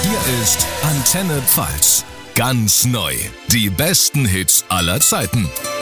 Hier ist Antenne Pfalz. Ganz neu. Die besten Hits aller Zeiten.